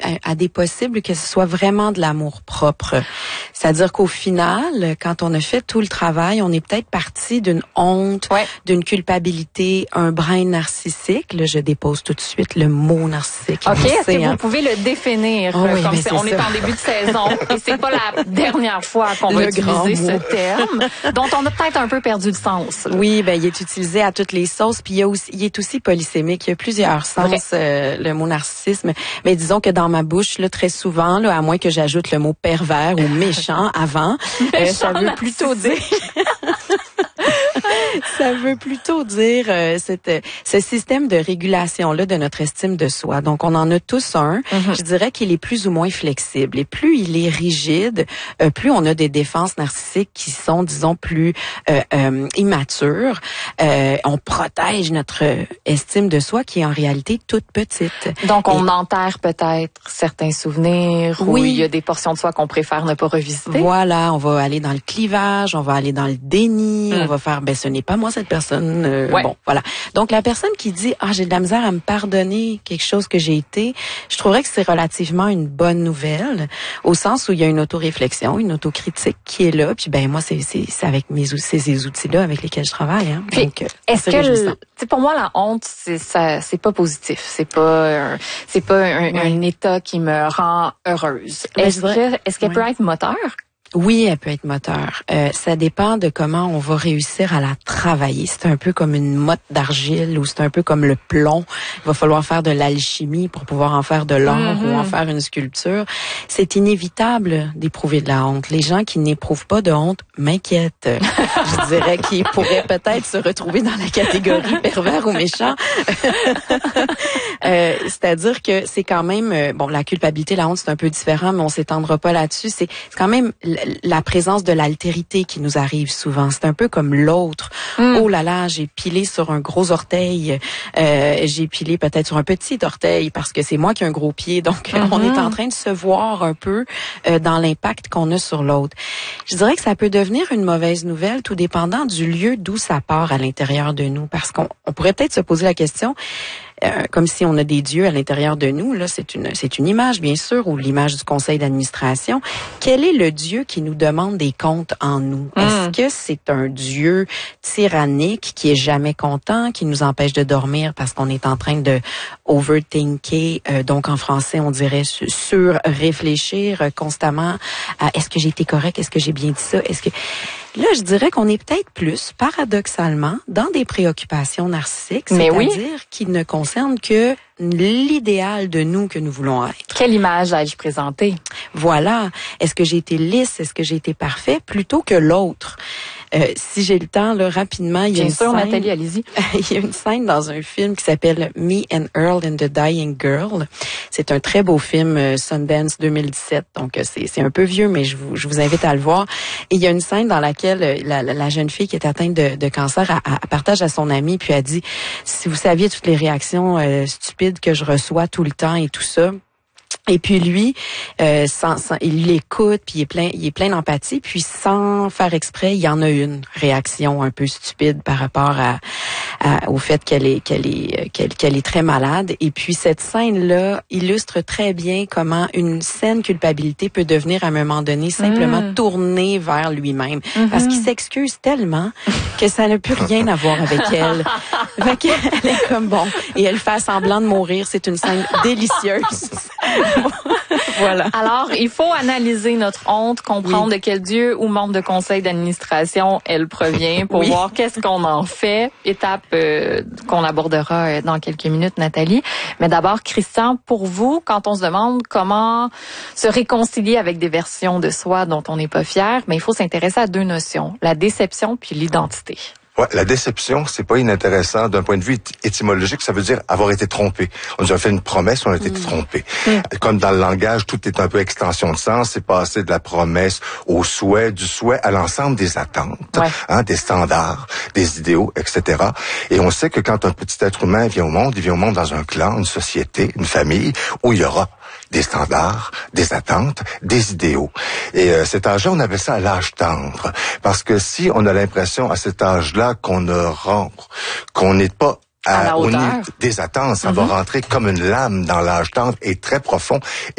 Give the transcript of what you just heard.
à des possibles que ce soit vraiment de l'amour propre. C'est-à-dire qu'au final, quand on a fait tout le travail, on est peut-être parti d'une honte, d'une culpabilité, un brin narcissique. Là, je dépose tout de suite le mot narcissique. OK, est-ce que vous pouvez le définir? Oui, comme c'est on est en début de saison et c'est pas la dernière fois qu'on va utiliser ce terme, dont on a peut-être un peu perdu le sens. Oui, il est utilisé à toutes les sauces, puis il est aussi polysémique. Il y a plusieurs sens, le mot narcissisme. Mais disons que dans ma bouche, là, très souvent, là, à moins que j'ajoute le mot pervers ou méchant avant, ça veut plutôt dire... Ça veut plutôt dire ce système de régulation-là de notre estime de soi. Donc, on en a tous un. Je dirais qu'il est plus ou moins flexible. Et plus il est rigide, plus on a des défenses narcissiques qui sont, disons, plus immatures. On protège notre estime de soi qui est en réalité toute petite. Donc, on enterre peut-être certains souvenirs ou il y a des portions de soi qu'on préfère ne pas revisiter. Voilà, on va aller dans le clivage, on va aller dans le déni, on va faire, ce n'est pas moi cette personne. Bon, voilà. Donc, la personne qui dit, j'ai de la misère à me pardonner quelque chose que j'ai été, je trouverais que c'est relativement une bonne nouvelle, au sens où il y a une autoréflexion, une autocritique qui est là. Puis, moi, c'est avec ces outils-là avec lesquels je travaille. Hein. Puis, donc, est-ce que, pour moi, la honte, c'est pas positif. C'est pas un état qui me rend heureuse. Est-ce qu'elle peut être moteur? Oui, elle peut être moteur. Ça dépend de comment on va réussir à la travailler. C'est un peu comme une motte d'argile ou c'est un peu comme le plomb. Il va falloir faire de l'alchimie pour pouvoir en faire de l'or ou en faire une sculpture. C'est inévitable d'éprouver de la honte. Les gens qui n'éprouvent pas de honte m'inquiètent. Je dirais qu'ils pourraient peut-être se retrouver dans la catégorie pervers ou méchant. C'est-à-dire que c'est quand même... la culpabilité, la honte, c'est un peu différent, mais on s'étendra pas là-dessus. C'est quand même... la présence de l'altérité qui nous arrive souvent. C'est un peu comme l'autre. Oh là là, j'ai pilé sur un gros orteil. J'ai pilé peut-être sur un petit orteil parce que c'est moi qui ai un gros pied. Donc, on est en train de se voir un peu dans l'impact qu'on a sur l'autre. Je dirais que ça peut devenir une mauvaise nouvelle, tout dépendant du lieu d'où ça part à l'intérieur de nous. Parce qu'on pourrait peut-être se poser la question... comme si on a des dieux à l'intérieur de nous. Là, c'est une image, bien sûr, ou l'image du conseil d'administration. Quel est le dieu qui nous demande des comptes en nous? Est-ce que c'est un dieu tyrannique qui est jamais content, qui nous empêche de dormir parce qu'on est en train de overthinker, donc en français, on dirait sur-réfléchir constamment à est-ce que j'ai été correct, est-ce que j'ai bien dit ça, Là, je dirais qu'on est peut-être plus, paradoxalement, dans des préoccupations narcissiques, c'est-à-dire qui ne concernent que l'idéal de nous que nous voulons être. Quelle image ai-je présentée? Voilà. Est-ce que j'ai été lisse? Est-ce que j'ai été parfait? Plutôt que l'autre. Si j'ai le temps, là, rapidement, il y a une scène... Nathalie, allez-y. Il y a une scène dans un film qui s'appelle Me and Earl and the Dying Girl. C'est un très beau film, Sundance 2017. Donc, c'est un peu vieux, mais je vous invite à le voir. Et il y a une scène dans laquelle la jeune fille qui est atteinte de cancer, elle partage à son amie, puis elle dit, si vous saviez toutes les réactions stupides que je reçois tout le temps et tout ça. Et puis lui, il l'écoute, puis il est plein d'empathie, puis sans faire exprès, il y en a une réaction un peu stupide par rapport au fait qu'elle est très malade. Et puis cette scène-là illustre très bien comment une saine culpabilité peut devenir à un moment donné simplement tournée vers lui-même, parce qu'il s'excuse tellement que ça n'a plus rien à voir avec elle. Fait qu'elle est comme et elle fait semblant de mourir. C'est une scène délicieuse. Voilà. Alors, il faut analyser notre honte, comprendre de quel dieu ou membre de conseil d'administration elle provient pour voir qu'est-ce qu'on en fait. Étape qu'on abordera dans quelques minutes, Nathalie. Mais d'abord, Christian, pour vous, quand on se demande comment se réconcilier avec des versions de soi dont on n'est pas fier, mais il faut s'intéresser à deux notions, la déception puis l'identité. Ouais, la déception, c'est pas inintéressant d'un point de vue étymologique, ça veut dire avoir été trompé. On nous a fait une promesse, on a été trompé. Comme dans le langage, tout est un peu extension de sens, c'est passer de la promesse au souhait, du souhait à l'ensemble des attentes, des standards, des idéaux, etc. Et on sait que quand un petit être humain vient au monde, il vient au monde dans un clan, une société, une famille, où il y aura des standards, des attentes, des idéaux. Et cet âge-là, on appelle ça l'âge tendre. Parce que si on a l'impression à cet âge-là qu'on n'est pas au niveau des attentes, ça va rentrer comme une lame dans l'âge tendre et très profond.